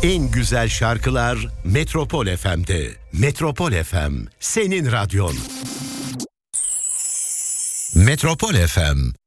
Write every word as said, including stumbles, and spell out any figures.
En güzel şarkılar Metropol F M'de. Metropol F M, senin radyon. Metropol F M